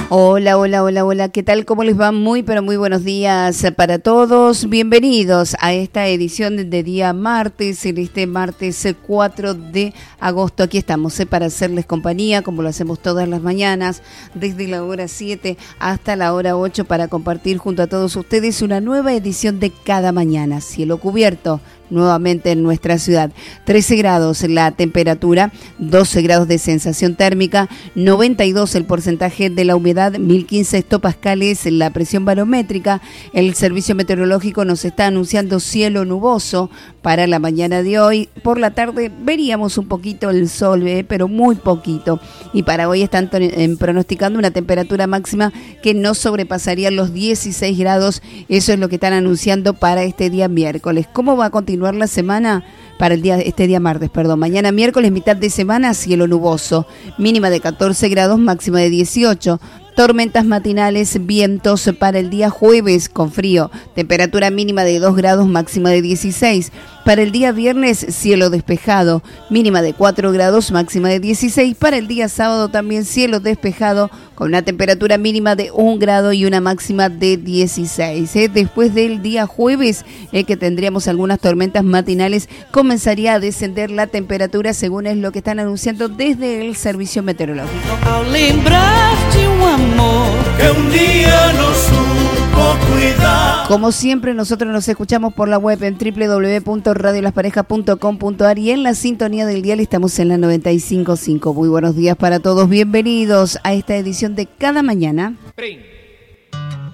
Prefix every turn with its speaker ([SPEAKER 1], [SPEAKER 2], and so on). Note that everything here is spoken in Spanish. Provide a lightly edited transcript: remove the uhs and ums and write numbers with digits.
[SPEAKER 1] Hola, hola, hola, hola, ¿qué tal? ¿Cómo les va? Muy, pero muy buenos días para todos. Bienvenidos a esta edición de día martes, en este martes 4 de agosto. Aquí estamos para hacerles compañía, como lo hacemos todas las mañanas, desde la hora 7 hasta la hora 8, para compartir junto a todos ustedes una nueva edición de Cada Mañana. Cielo cubierto nuevamente en nuestra ciudad. 13 grados la temperatura, 12 grados de sensación térmica, 92 el porcentaje de la humedad, 1015 hectopascales la presión barométrica. El servicio meteorológico nos está anunciando cielo nuboso para la mañana de hoy. Por la tarde veríamos un poquito el sol, pero muy poquito. Y para hoy están pronosticando una temperatura máxima que no sobrepasaría los 16 grados. Eso es lo que están anunciando para este día miércoles. ¿Cómo va a continuar la semana? Para este día martes, mañana miércoles, mitad de semana, cielo nuboso, mínima de 14 grados, máxima de 18. Tormentas matinales, vientos para el día jueves con frío, temperatura mínima de 2 grados, máxima de 16. Para el día viernes, cielo despejado, mínima de 4 grados, máxima de 16. Para el día sábado también cielo despejado, con una temperatura mínima de 1 grado y una máxima de 16. Después del día jueves, que tendríamos algunas tormentas matinales, comenzaría a descender la temperatura, según es lo que están anunciando desde el servicio meteorológico.
[SPEAKER 2] Que un día no supo cuidar.
[SPEAKER 1] Como siempre, nosotros nos escuchamos por la web en www.radiolasparejas.com.ar y en la sintonía del dial estamos en la 95.5. Muy buenos días para todos, bienvenidos a esta edición de Cada Mañana.